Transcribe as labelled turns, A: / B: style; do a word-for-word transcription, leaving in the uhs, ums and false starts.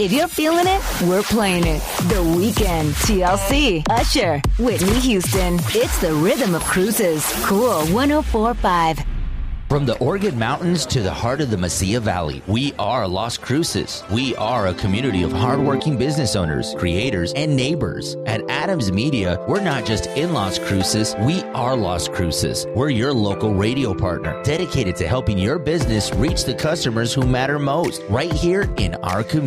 A: If you're feeling it, we're playing it. The Weekend, T L C, Usher, Whitney Houston. It's the rhythm of cruises. Cool one oh four point five.
B: From the Oregon Mountains to the heart of the Mesilla Valley, we are Las Cruces. We are a community of hardworking business owners, creators, and neighbors. At Adams Media, we're not just in Las Cruces, we are Las Cruces. We're your local radio partner, dedicated to helping your business reach the customers who matter most, right here in our community.